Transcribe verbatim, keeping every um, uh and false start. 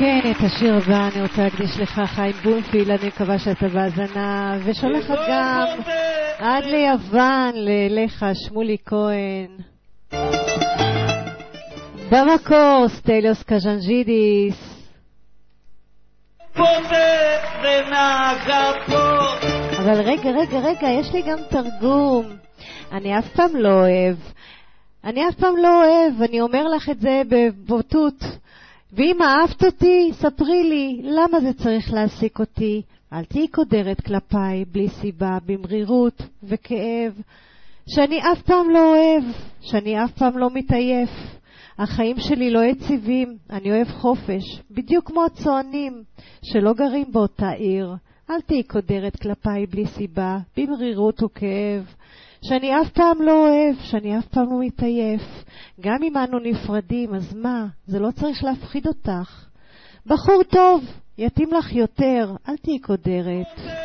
כן, את השיר הבא אני רוצה להקדיש לך, חיים בונפיל, אני מקווה שאתה בהאזנה, ושולחת גם עד ליוון, לאליך, שמולי כהן. במקור, סטליוס קז'נג'ידיס. אבל רגע, רגע, רגע, יש לי גם תרגום. אני אף פעם לא אוהב. אני אף פעם לא אוהב, אני אומר לך את זה בבוטות. ואם אהבת אותי, ספרי לי, למה זה צריך להעסיק אותי? אל תהי קודרת כלפיי, בלי סיבה, במרירות וכאב. שאני אף פעם לא אוהב, שאני אף פעם לא מתעייף. החיים שלי לא יציבים, אני אוהב חופש, בדיוק כמו הצוענים, שלא גרים באותה עיר. אל תהי קודרת כלפיי, בלי סיבה, במרירות וכאב. שאני אף פעם לא אוהב, שאני אף פעם לא מתעייף. גם אם אנו נפרדים, אז מה? זה לא צריך להפחיד אותך. בחור טוב, יתאים לך יותר, אל תהי קודרת.